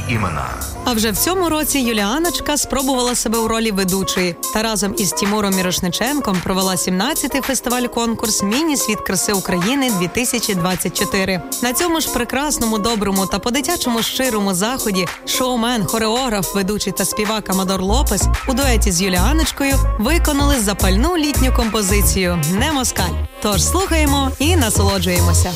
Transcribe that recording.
імена. А вже в цьому році Юліаночка спробувала себе у ролі ведучої та разом із Тімуром Мірошниченком провела 17-й фестиваль-конкурс «Міні-світ краси України-2024». На цьому ж прекрасному, доброму та по-дитячому щирому заході шоумен, хореограф, ведучий та співак Амадор Лопес у дуеті з Юліаночкою виконали запальну літню композицію «Не москаль». Тож слухаємо і насолоджуємося.